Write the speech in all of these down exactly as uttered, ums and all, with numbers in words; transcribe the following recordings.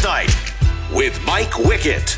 Night with Mike Wickett.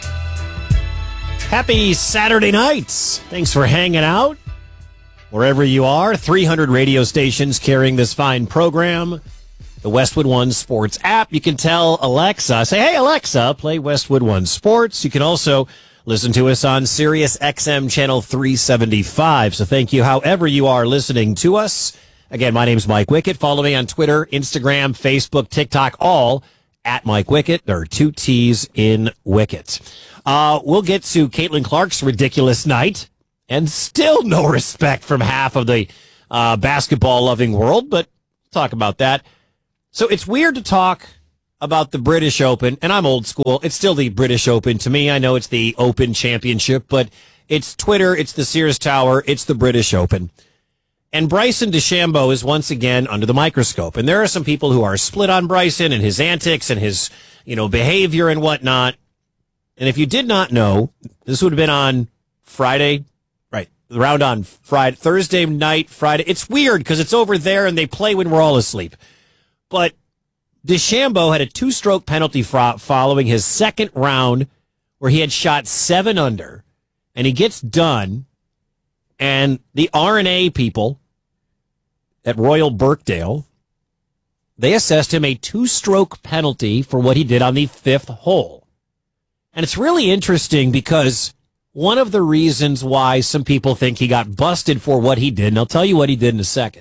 Happy Saturday nights. Thanks for hanging out. Wherever you are, three hundred radio stations carrying this fine program. The Westwood One Sports app. You can tell Alexa, say, hey, Alexa, play Westwood One Sports. You can also listen to us on Sirius X M channel three seventy-five. So thank you however you are listening to us. Again, my name's Mike Wickett. Follow me on Twitter, Instagram, Facebook, TikTok, all at Mike Wickett. There are two T's in Wickett. Uh, we'll get to Caitlin Clark's ridiculous night, and still no respect from half of the uh, basketball-loving world, but we'll talk about that. So it's weird to talk about the British Open, and I'm old school. It's still the British Open to me. I know it's the Open Championship, but it's Twitter, it's the Sears Tower, it's the British Open. And Bryson DeChambeau is once again under the microscope. And there are some people who are split on Bryson and his antics and his, you know, behavior and whatnot. And if you did not know, this would have been on Friday, right? The round on Friday, Thursday night, Friday. It's weird because it's over there and they play when we're all asleep. But DeChambeau had a two-stroke penalty following his second round where he had shot seven under. And he gets done. And the R and A people at Royal Birkdale, they assessed him a two-stroke penalty for what he did on the fifth hole. And it's really interesting because one of the reasons why some people think he got busted for what he did, and I'll tell you what he did in a second,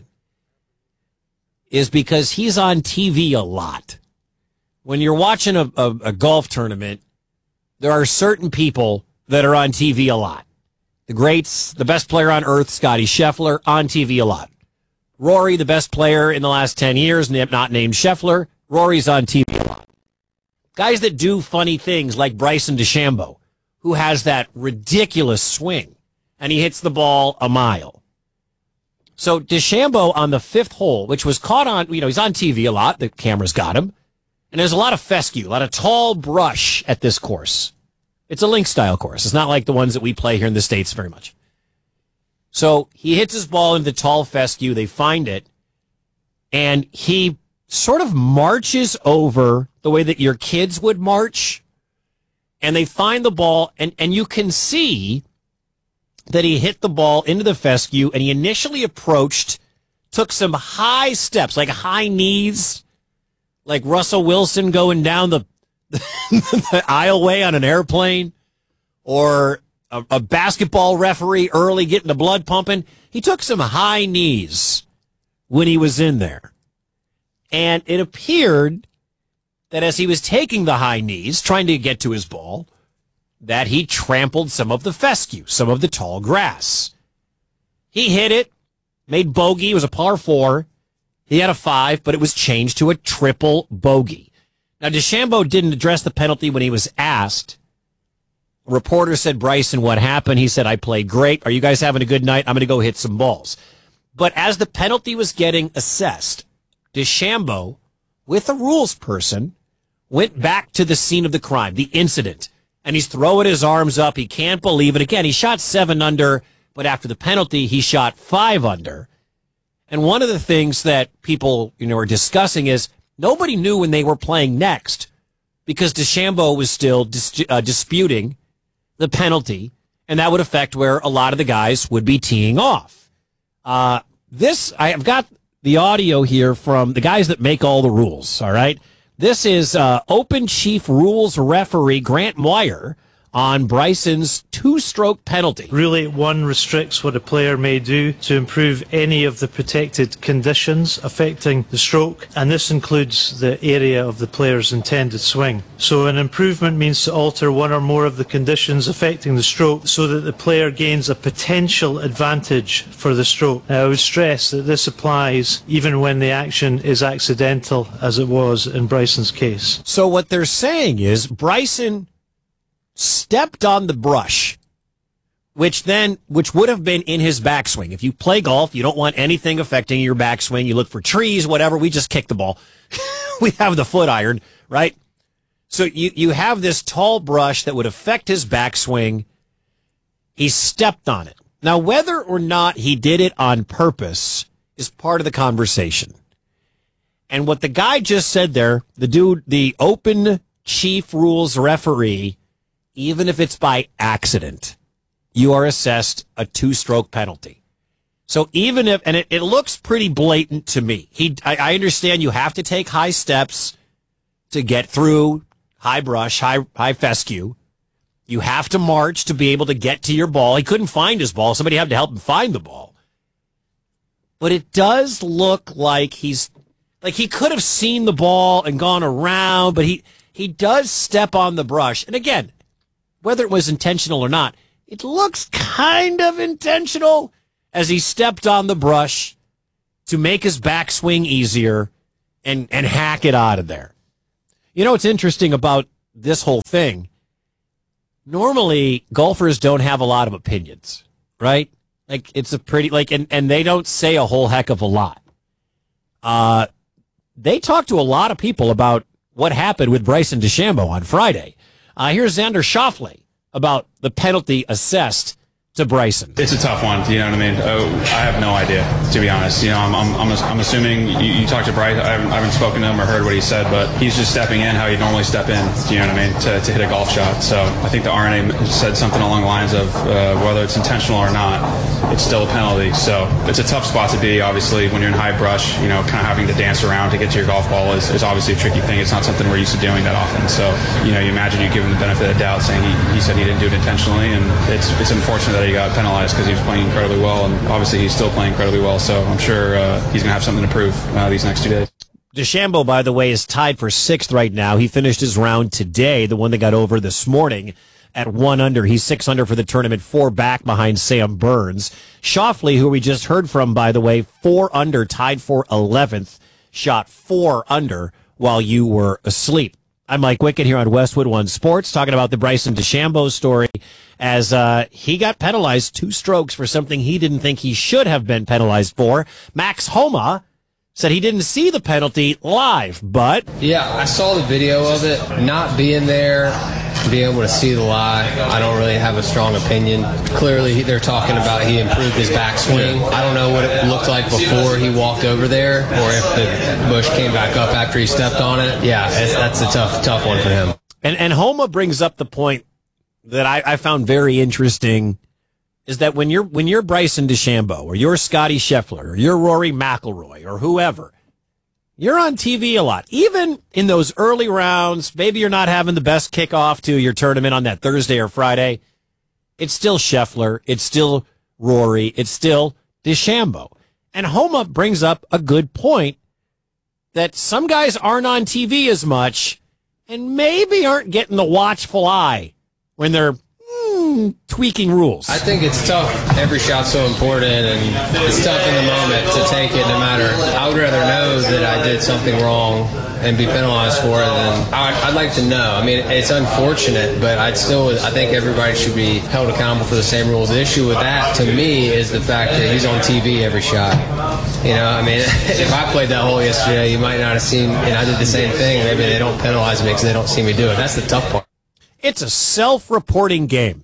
is because he's on T V a lot. When you're watching a, a, a golf tournament, there are certain people that are on T V a lot. The greats, the best player on earth, Scotty Scheffler, on T V a lot. Rory, the best player in the last ten years, not named Scheffler, Rory's on T V a lot. Guys that do funny things like Bryson DeChambeau, who has that ridiculous swing, and he hits the ball a mile. So DeChambeau on the fifth hole, which was caught on, you know, he's on T V a lot, the camera's got him, and there's a lot of fescue, a lot of tall brush at this course. It's a link-style course. It's not like the ones that we play here in the States very much. So he hits his ball into the tall fescue. They find it. And he sort of marches over the way that your kids would march. And they find the ball. And, and you can see that he hit the ball into the fescue. And he initially approached, took some high steps, like high knees, like Russell Wilson going down the the aisleway on an airplane, or a, a basketball referee early getting the blood pumping. He took some high knees when he was in there. And it appeared that as he was taking the high knees, trying to get to his ball, that he trampled some of the fescue, some of the tall grass. He hit it, made bogey. It was a par four. He had a five, but it was changed to a triple bogey. Now, DeChambeau didn't address the penalty when he was asked. A reporter said, Bryson, what happened? He said, I played great. Are you guys having a good night? I'm going to go hit some balls. But as the penalty was getting assessed, DeChambeau, with a rules person, went back to the scene of the crime, the incident, and he's throwing his arms up. He can't believe it. Again, he shot seven under, but after the penalty, he shot five under. And one of the things that people, you know, are discussing is, nobody knew when they were playing next because DeChambeau was still dis- uh, disputing the penalty, and that would affect where a lot of the guys would be teeing off. Uh, this, I've got the audio here from the guys that make all the rules, all right? This is uh, Open Chief Rules referee Grant Moyer on Bryson's two-stroke penalty. Rule eight one restricts what a player may do to improve any of the protected conditions affecting the stroke, and this includes the area of the player's intended swing. So an improvement means to alter one or more of the conditions affecting the stroke so that the player gains a potential advantage for the stroke. Now, I would stress that this applies even when the action is accidental, as it was in Bryson's case. So what they're saying is Bryson stepped on the brush, which then, which would have been in his backswing. If you play golf, you don't want anything affecting your backswing. You look for trees, whatever. We just kick the ball. We have the foot iron, right? So you, you have this tall brush that would affect his backswing. He stepped on it. Now, whether or not he did it on purpose is part of the conversation. And what the guy just said there, the dude, the Open chief rules referee, even if it's by accident, you are assessed a two-stroke penalty. So even if, and it, it looks pretty blatant to me. He, I, I understand you have to take high steps to get through high brush, high, high fescue. You have to march to be able to get to your ball. He couldn't find his ball. Somebody had to help him find the ball. But it does look like he's, like he could have seen the ball and gone around, but he, he does step on the brush. And again, whether it was intentional or not, it looks kind of intentional as he stepped on the brush to make his backswing easier and, and hack it out of there. You know what's interesting about this whole thing? Normally, golfers don't have a lot of opinions, right? Like, it's a pretty, like, and, and they don't say a whole heck of a lot. Uh, they talk to a lot of people about what happened with Bryson DeChambeau on Friday. Uh, here's Xander Schauffele about the penalty assessed to Bryson. It's a tough one, you know what I mean? Oh, I have no idea, to be honest. You know, I'm I'm, I'm, I'm assuming you, you talked to Bryce. I haven't, I haven't spoken to him or heard what he said, but he's just stepping in how he'd normally step in, you know what I mean, to, to hit a golf shot. So I think the R N A said something along the lines of uh, whether it's intentional or not, it's still a penalty. So it's a tough spot to be, obviously, when you're in high brush. You know, kind of having to dance around to get to your golf ball is, is obviously a tricky thing. It's not something we're used to doing that often. So, you know, you imagine you give him the benefit of the doubt saying he, he said he didn't do it intentionally, and it's, it's unfortunate that he got penalized because he was playing incredibly well, and obviously he's still playing incredibly well, so I'm sure uh, he's going to have something to prove uh, these next two days. DeChambeau, by the way, is tied for sixth right now. He finished his round today, the one that got over this morning, at one under. He's six under for the tournament, four back behind Sam Burns. Schauffele, who we just heard from, by the way, four under, tied for eleventh, shot four under while you were asleep. I'm Mike Wickett here on Westwood One Sports, talking about the Bryson DeChambeau story as uh, he got penalized two strokes for something he didn't think he should have been penalized for. Max Homa said he didn't see the penalty live, but... Yeah, I saw the video of it. Not being there, being able to see the live, I don't really have a strong opinion. Clearly, they're talking about he improved his backswing. I don't know what it looked like before he walked over there, or if the bush came back up after he stepped on it. Yeah, it's, that's a tough, tough one for him. And, and Homa brings up the point that I, I found very interesting, is that when you're when you're Bryson DeChambeau or you're Scotty Scheffler or you're Rory McIlroy or whoever, you're on T V a lot. Even in those early rounds, maybe you're not having the best kickoff to your tournament on that Thursday or Friday. It's still Scheffler. It's still Rory. It's still DeChambeau. And Homa brings up a good point that some guys aren't on T V as much and maybe aren't getting the watchful eye when they're mm, tweaking rules. I think it's tough. Every shot's so important, and it's tough in the moment to take it no matter. I would rather know that I did something wrong and be penalized for it than I'd like to know. I mean, it's unfortunate, but I'd still, I think everybody should be held accountable for the same rules. The issue with that, to me, is the fact that he's on T V every shot. You know, I mean, if I played that hole yesterday, you might not have seen, and I did the same thing. Maybe they don't penalize me because they don't see me do it. That's the tough part. It's a self-reporting game.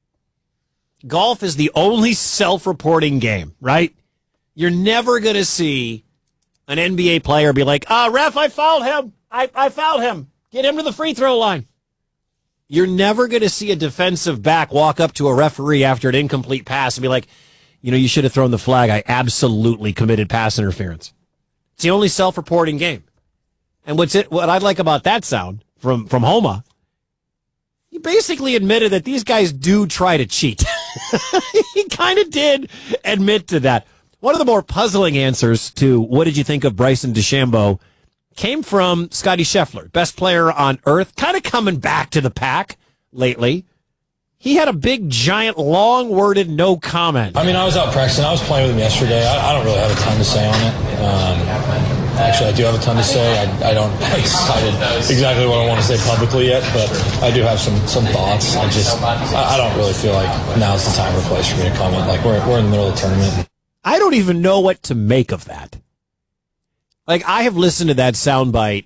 Golf is the only self-reporting game, right? You're never going to see an N B A player be like, ah, ref, I fouled him. I, I fouled him. Get him to the free throw line. You're never going to see a defensive back walk up to a referee after an incomplete pass and be like, you know, you should have thrown the flag. I absolutely committed pass interference. It's the only self-reporting game. And what's it, what I like about that sound from, from Homa, he basically admitted that these guys do try to cheat. He kind of did admit to that. One of the more puzzling answers to what did you think of Bryson DeChambeau came from Scotty Scheffler, best player on earth, kind of coming back to the pack lately. He had a big, giant, long-worded no comment. I mean, I was out practicing. I was playing with him yesterday. I, I don't really have a ton to say on it. Um, Actually, I do have a ton to say. I, I don't have decided exactly what I want to say publicly yet, but I do have some, some thoughts. I just, I, I don't really feel like now's the time or place for me to comment. Like, we're, we're in the middle of the tournament. I don't even know what to make of that. Like, I have listened to that soundbite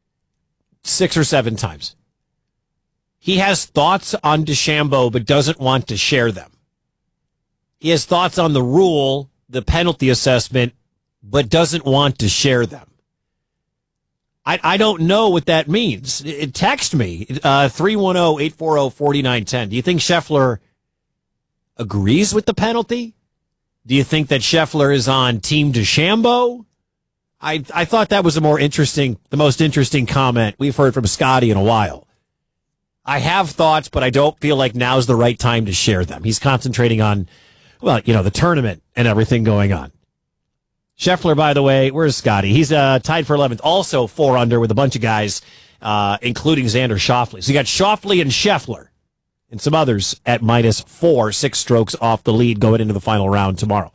six or seven times. He has thoughts on DeChambeau, but doesn't want to share them. He has thoughts on the rule, the penalty assessment, but doesn't want to share them. I, I don't know what that means. It, it, text me, uh, three one zero, eight four zero, four nine one zero. Do you think Scheffler agrees with the penalty? Do you think that Scheffler is on Team DeChambeau? I I thought that was a more interesting, the most interesting comment we've heard from Scotty in a while. I have thoughts, but I don't feel like now's the right time to share them. He's concentrating on, well, you know, the tournament and everything going on. Scheffler, by the way, where's Scotty? He's uh, tied for eleventh, also four under with a bunch of guys, uh, including Xander Schauffele. So you got Schauffele and Scheffler and some others at minus four, six strokes off the lead going into the final round tomorrow.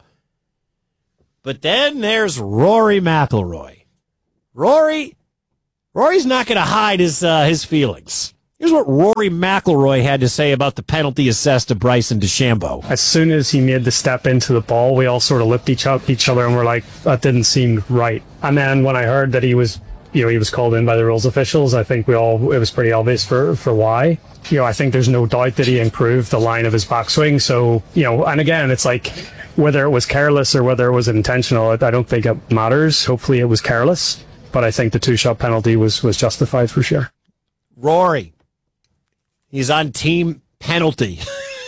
But then there's Rory McIlroy. Rory, Rory's not going to hide his uh, his feelings. Here's what Rory McIlroy had to say about the penalty assessed to Bryson DeChambeau. As soon as he made the step into the ball, we all sort of lipped each, up, each other and were like, that didn't seem right. And then when I heard that he was, you know, he was called in by the rules officials, I think we all, it was pretty obvious for, for why. You know, I think there's no doubt that he improved the line of his backswing. So, you know, and again, it's like whether it was careless or whether it was intentional, I don't think it matters. Hopefully it was careless, but I think the two-shot penalty was, was justified for sure. Rory. He's on team penalty.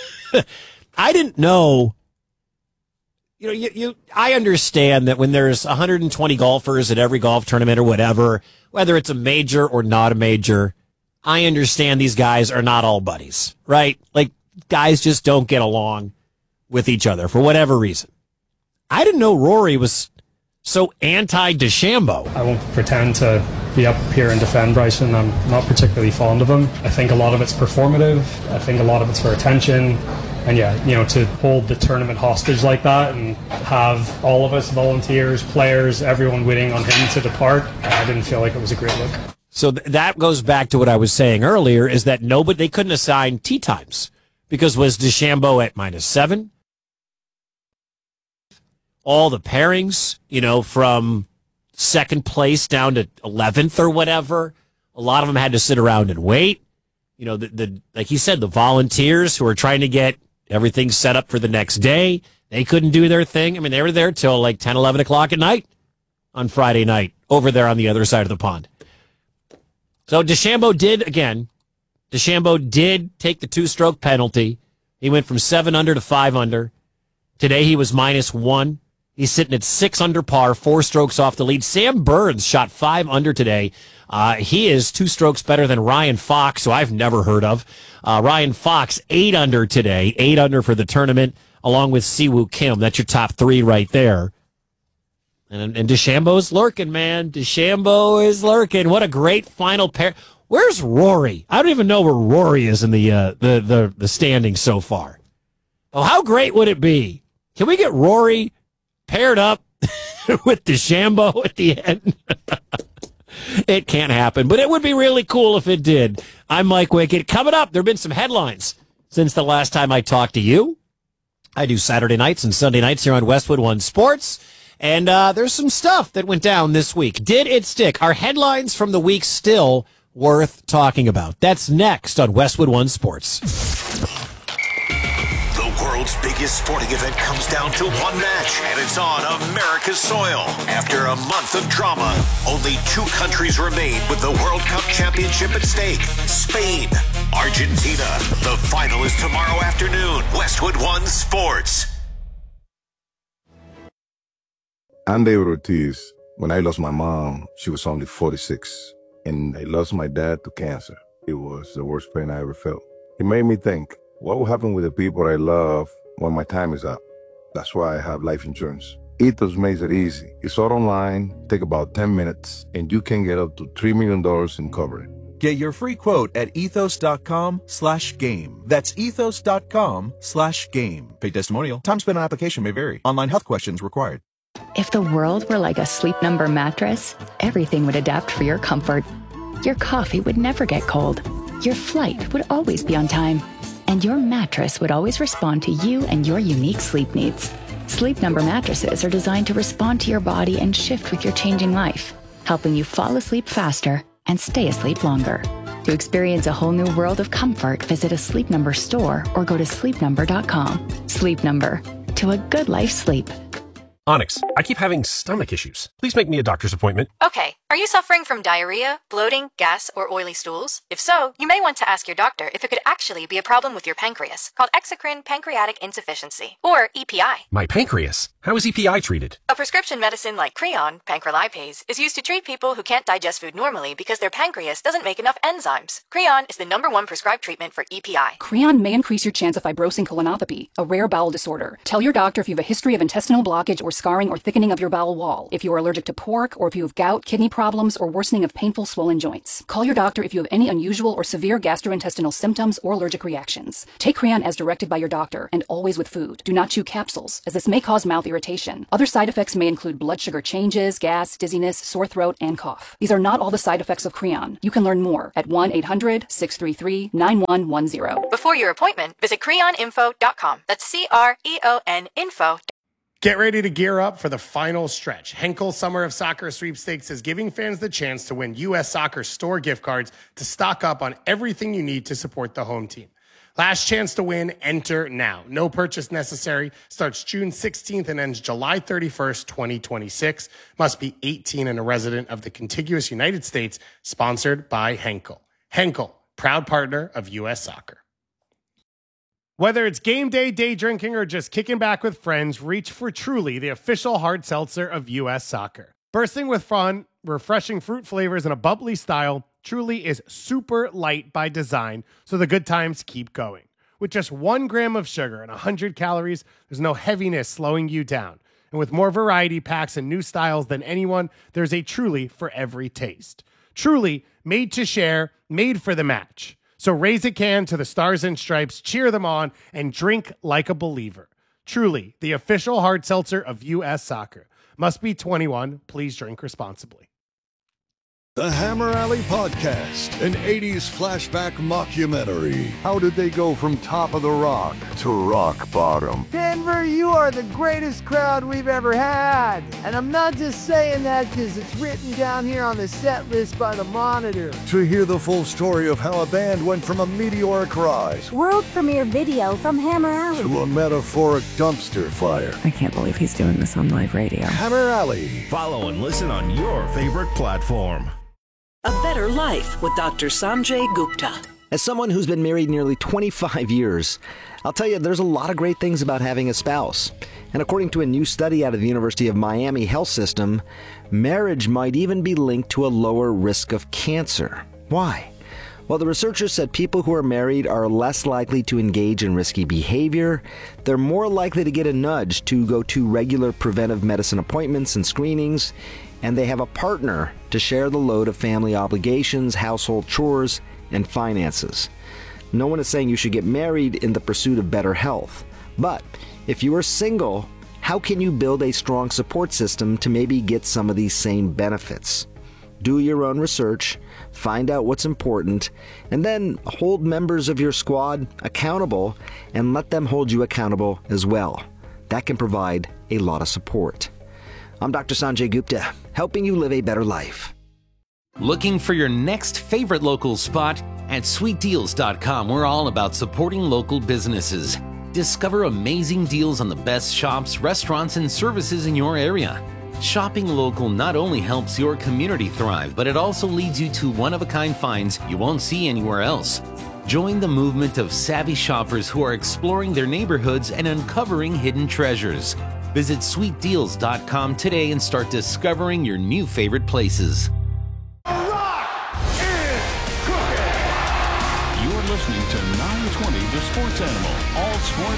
I didn't know. You know, you, you, I understand that when there's one hundred twenty golfers at every golf tournament or whatever, whether it's a major or not a major, I understand these guys are not all buddies, right? Like, guys just don't get along with each other for whatever reason. I didn't know Rory was so anti-DeChambeau. I won't pretend to be up here and defend Bryson. I'm not particularly fond of him. I think a lot of it's performative. I think a lot of it's for attention. And yeah, you know, to hold the tournament hostage like that and have all of us, volunteers, players, everyone waiting on him to depart, I didn't feel like it was a great look. So th- that goes back to what I was saying earlier, is that nobody, they couldn't assign tee times because was DeChambeau at minus seven? All the pairings, you know, from second place down to eleventh or whatever, a lot of them had to sit around and wait. You know, the, the like he said, the volunteers who were trying to get everything set up for the next day, they couldn't do their thing. I mean, they were there till like ten, eleven o'clock at night on Friday night over there on the other side of the pond. So DeChambeau did, again, DeChambeau did take the two-stroke penalty. He went from seven under to five under. Today he was minus one. He's sitting at six under par, four strokes off the lead. Sam Burns shot five under today. Uh, he is two strokes better than Ryan Fox, who I've never heard of. Uh, Ryan Fox, eight under today, eight under for the tournament, along with Siwoo Kim. That's your top three right there. And, and DeChambeau's lurking, man. DeChambeau is lurking. What a great final pair. Where's Rory? I don't even know where Rory is in the uh, the, the the standings so far. Oh, how great would it be? Can we get Rory paired up with DeChambeau at the end? It can't happen, but it would be really cool if it did. I'm Mike Wickett. Coming up, there have been some headlines since the last time I talked to you. I do Saturday nights and Sunday nights here on Westwood One Sports, and uh, there's some stuff that went down this week. Did it stick? Are headlines from the week still worth talking about? That's next on Westwood One Sports. The world's biggest sporting event comes down to one match, and it's on America's soil. After a month of drama, only two countries remain with the World Cup Championship at stake. Spain, Argentina. The final is tomorrow afternoon. Westwood One Sports. I'm David Ortiz. When I lost my mom, she was only forty-six. And I lost my dad to cancer. It was the worst pain I ever felt. It made me think, what will happen with the people I love when my time is up? That's why I have life insurance. Ethos makes it easy. It's all online, take about ten minutes, and you can get up to three million dollars in coverage. Get your free quote at ethos.com slash game. That's ethos.com slash game. Paid testimonial. Time spent on application may vary. Online health questions required. If the world were like a Sleep Number mattress, everything would adapt for your comfort. Your coffee would never get cold. Your flight would always be on time. And your mattress would always respond to you and your unique sleep needs. Sleep Number mattresses are designed to respond to your body and shift with your changing life, helping you fall asleep faster and stay asleep longer. To experience a whole new world of comfort, visit a Sleep Number store or go to sleep number dot com. Sleep Number. To a good life sleep. Onyx, I keep having stomach issues. Please make me a doctor's appointment. Okay. Are you suffering from diarrhea, bloating, gas, or oily stools? If so, you may want to ask your doctor if it could actually be a problem with your pancreas, called exocrine pancreatic insufficiency, or E P I. My pancreas? How is E P I treated? A prescription medicine like Creon, pancrelipase, is used to treat people who can't digest food normally because their pancreas doesn't make enough enzymes. Creon is the number one prescribed treatment for E P I. Creon may increase your chance of fibrosing colonopathy, a rare bowel disorder. Tell your doctor if you have a history of intestinal blockage or scarring or thickening of your bowel wall, if you are allergic to pork, or if you have gout, kidney problems, or worsening of painful swollen joints. Call your doctor if you have any unusual or severe gastrointestinal symptoms or allergic reactions. Take Creon as directed by your doctor, and always with food. Do not chew capsules, as this may cause mouth irritation. Other side effects may include blood sugar changes, gas, dizziness, sore throat, and cough. These are not all the side effects of Creon. You can learn more at one eight hundred, six three three, nine one one zero. Before your appointment, visit creon info dot com. That's C R E O N info. Get ready to gear up for the final stretch. Henkel Summer of Soccer Sweepstakes is giving fans the chance to win U S Soccer store gift cards to stock up on everything you need to support the home team. Last chance to win, enter now. No purchase necessary. Starts June sixteenth and ends July thirty-first, twenty twenty-six. Must be eighteen and a resident of the contiguous United States. Sponsored by Henkel. Henkel, proud partner of U S Soccer. Whether it's game day, day drinking, or just kicking back with friends, reach for Truly, the official hard seltzer of U S Soccer. Bursting with fun, refreshing fruit flavors, and a bubbly style, Truly is super light by design, so the good times keep going. With just one gram of sugar and one hundred calories, there's no heaviness slowing you down. And with more variety packs and new styles than anyone, there's a Truly for every taste. Truly, made to share, made for the match. So raise a can to the Stars and Stripes, cheer them on, and drink like a believer. Truly, the official hard seltzer of U S Soccer. Must be twenty-one. Please drink responsibly. The Hammer Alley Podcast, an eighties flashback mockumentary. How did they go from top of the rock to rock bottom? Denver, you are the greatest crowd we've ever had. And I'm not just saying that because it's written down here on the set list by the Monitor. To hear the full story of how a band went from a meteoric rise, world premiere video from Hammer Alley, to a metaphoric dumpster fire. I can't believe he's doing this on live radio. Hammer Alley. Follow and listen on your favorite platform. A Better Life with Doctor Sanjay Gupta. As someone who's been married nearly twenty-five years, I'll tell you there's a lot of great things about having a spouse. And according to a new study out of the University of Miami Health System, marriage might even be linked to a lower risk of cancer. Why? Well, the researchers said people who are married are less likely to engage in risky behavior, they're more likely to get a nudge to go to regular preventive medicine appointments and screenings, and they have a partner to share the load of family obligations, household chores, and finances. No one is saying you should get married in the pursuit of better health. But if you are single, how can you build a strong support system to maybe get some of these same benefits? Do your own research, find out what's important, and then hold members of your squad accountable and let them hold you accountable as well. That can provide a lot of support. I'm Doctor Sanjay Gupta, helping you live a better life. Looking for your next favorite local spot? At sweet deals dot com, we're all about supporting local businesses. Discover amazing deals on the best shops, restaurants, and services in your area. Shopping local not only helps your community thrive, but it also leads you to one-of-a-kind finds you won't see anywhere else. Join the movement of savvy shoppers who are exploring their neighborhoods and uncovering hidden treasures. Visit sweet deals dot com today and start discovering your new favorite places. You're listening to nine twenty The Sports Animal. All sports